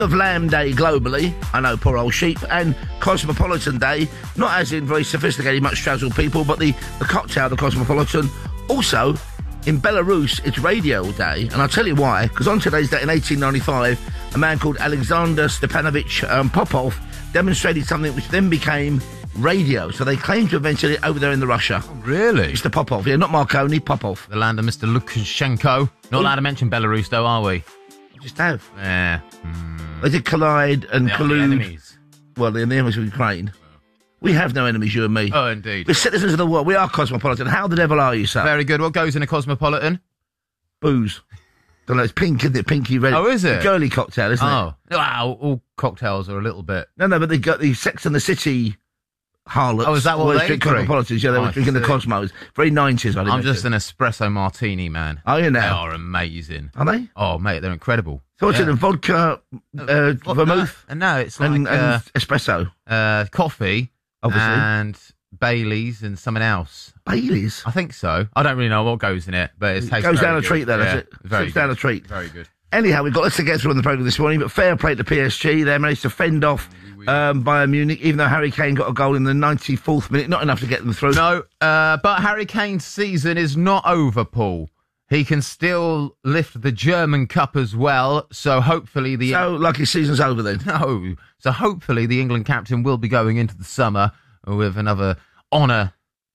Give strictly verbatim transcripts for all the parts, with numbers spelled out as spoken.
of Lamb Day globally, I know, poor old sheep, and Cosmopolitan Day, not as in very sophisticated, much frazzled people, but the, the cocktail, the Cosmopolitan. Also, in Belarus, it's Radio Day, and I'll tell you why, because on today's date in eighteen ninety-five, a man called Alexander Stepanovich um, Popov demonstrated something which then became radio. So they claim to have invented it over there in the Russia. Oh, really? Mister Popov, yeah, not Marconi, Popov. The land of Mister Lukashenko. Not allowed to mention Belarus, though, are we? Just have. Yeah. Hmm. They did collide and They are the collude. enemies. Well, they're the enemies of Ukraine. We have no enemies, you and me. Oh, indeed. We're citizens of the world. We are cosmopolitan. How the devil are you, sir? Very good. What goes in a Cosmopolitan? Booze. Don't know, it's pink, isn't it? Pinky red. Oh, is it? It's a girly cocktail, isn't Oh. it? Wow, all cocktails are a little bit... No, no, but they got the Sex and the City harlots. Oh, is that what always they drink drink? Cosmopolitans. Yeah, they Oh, were I drinking the see. Cosmos. Very nineties, I think. I'm just an espresso martini, man. Are you They now? are amazing. Are they? Oh, mate, they're incredible. So what's Yeah. in them? Vodka, uh, What- vermouth, No, no, it's like and, uh, and espresso, uh, coffee, obviously. and Bailey's and something else. Baileys. I think so. I don't really know what goes in it, but it tastes Goes very down a good. treat, then, yeah, does it? Very Slips good. down a treat. Very good. Anyhow, we've got lots to get through on the programme this morning, but fair play to P S G. They managed to fend off um, Bayern Munich, even though Harry Kane got a goal in the ninety-fourth minute. Not enough to get them through. No, uh, but Harry Kane's season is not over, Paul. He can still lift the German Cup as well, so hopefully the... So, like his season's over then. No, so hopefully the England captain will be going into the summer with another honour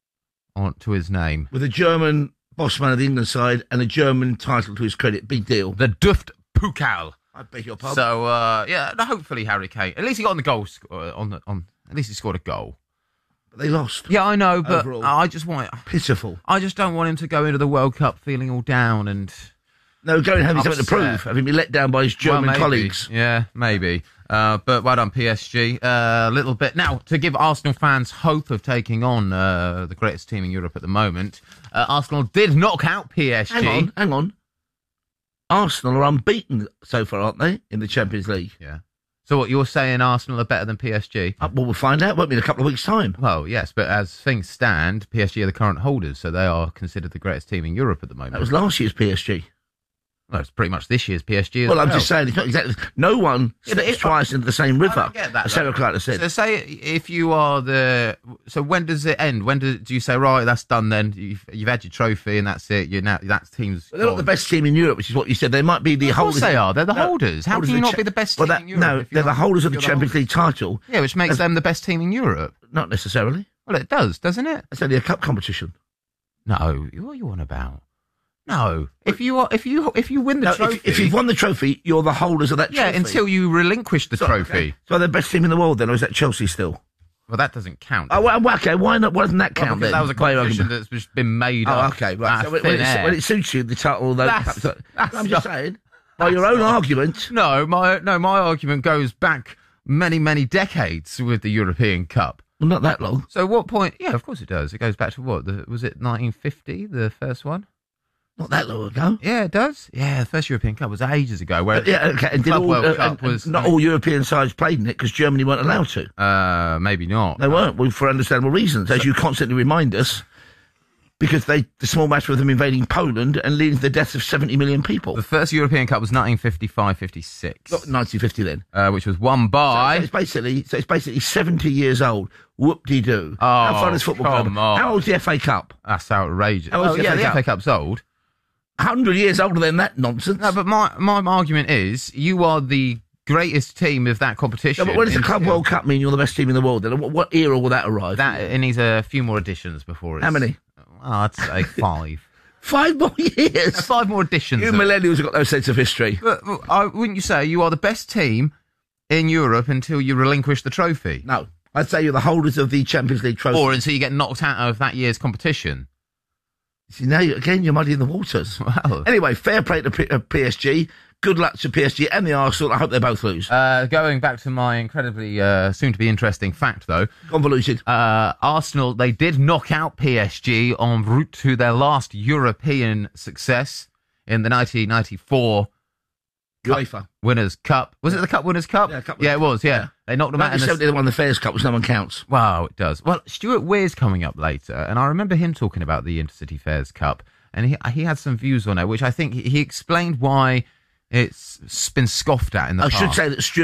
on to his name. With a German boss man of the England side and a German title to his credit. Big deal. The Duft Pokal. I beg your pardon. So, uh, yeah, no, hopefully Harry Kane. At least he got on the goal sc- uh, on the on. At least he scored a goal. But they lost. Yeah, I know, but Overall. I just want. Pitiful. I just don't want him to go into the World Cup feeling all down and No, going having something to Upset. prove. Having been let down by his German well, maybe. colleagues. Yeah, maybe. Uh, but well done, P S G. Uh, a little bit now to give Arsenal fans hope of taking on uh, the greatest team in Europe at the moment. Uh, Arsenal did knock out P S G. Hang on, hang on. Arsenal are unbeaten so far, aren't they, in the Champions League? Yeah. So what, you're saying Arsenal are better than P S G? Uh, well, we'll find out, won't we, in a couple of weeks' time? Well, yes, but as things stand, P S G are the current holders, so they are considered the greatest team in Europe at the moment. That was last year's P S G. Well, it's pretty much this year's P S G as Well, well. I'm just saying, it's not exactly... No one Yeah, but steps if- twice into the same river, I don't get that, as though. Sarah Clark said. So say if you are the... So when does it end? When do, do you say, right, that's done then, you've, you've had your trophy and that's it, you're now, that team's But they're not gone. the best team in Europe, which is what you said. They might be the Of course holders... they are. They're the No, holders. How holders can you of the not cha- be the best well, team that, in Europe? No, if you're they're the not- holders of the you're Champions League title. Yeah, which makes As- them the best team in Europe. Not necessarily. Well, it does, doesn't it? It's only a cup competition. No. What are you on about? No. If you are, if you if you win the No, trophy, if, if you've won the trophy, you're the holders of that yeah, trophy. until you relinquish the So, trophy. okay. So they're the best team in the world then, or is that Chelsea still? Well, that doesn't count. Oh, well, okay, why not? Why doesn't that Well, count because then? that was a By your competition argument. that's just been made Oh, up. okay, right. out So of when, when, thin it, air. when it suits you, the title... Those That's- cups- that's I'm just not- saying, by your own not- argument... No, my no, my argument goes back many, many decades with the European Cup. Well, not that long. So, what point? Yeah, of course it does. It goes back to what? The, was it nineteen fifty, the first one? Not that long ago. Yeah, it does. Yeah, the first European Cup was ages ago. Where But, yeah, okay, and did Club all, World uh, Cup and- and was- not all European sides played in it because Germany weren't allowed to. uh, maybe not. They weren't, well, for understandable reasons, as you constantly remind us, because they the small matter of them invading Poland and leading to the deaths of seventy million people. The first European Cup was nineteen fifty-five fifty-six, Not nineteen fifty then. uh, which was won So by. it's basically so it's basically seventy years old. Whoop-de-doo. Oh, How fun is football come club? on. How old's the F A Cup? That's outrageous. How old's Oh, the yeah, F A the Cup? F A Cup's old. one hundred years older than that nonsense. No, but my my argument is you are the greatest team of that competition. No, but when does the in- Club World Cup mean you're the best team in the world? Then what, what era will that arrive? That it needs a few more editions before it's... How many? Oh, I'd say five. Five more years. Five more editions. You of- millennials have got no sense of history. But uh, I, wouldn't you say you are the best team in Europe until you relinquish the trophy? No, I'd say you're the holders of the Champions League trophy. Or until you get knocked out of that year's competition? See, now, you- again, you're muddying the waters. Well, Anyway, fair play to P- uh, P S G. Good luck to P S G and the Arsenal. I hope they both lose. uh, going back to my incredibly uh, soon-to-be interesting fact, though, Convoluted. uh, Arsenal, they did knock out P S G en route to their last European success in the nineteen ninety-four UEFA. Winners' Cup. Was it the Cup Winners' Cup? Yeah, Cup yeah, it Winners' was, yeah. yeah. They knocked them out in nineteen seventy, the... they won the Fairs Cup, which no one counts. Wow, it does. Well, Stuart Weir's coming up later, and I remember him talking about the Intercity Fairs Cup, and he he had some views on it, which I think he explained why It's been scoffed at in the I past. should say that Stuart